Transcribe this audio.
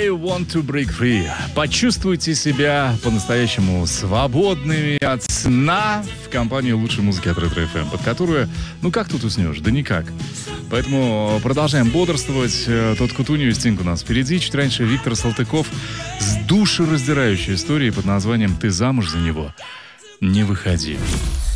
want to break free. Почувствуйте себя по-настоящему свободными от сна в компании лучшей музыки от Ретро-ФМ, под которую, ну как тут уснешь? Да никак. Поэтому продолжаем бодрствовать. Тот Кутунью и Стинг у нас впереди. Чуть раньше Виктор Салтыков с душераздирающей историей под названием «Ты замуж за него не выходи».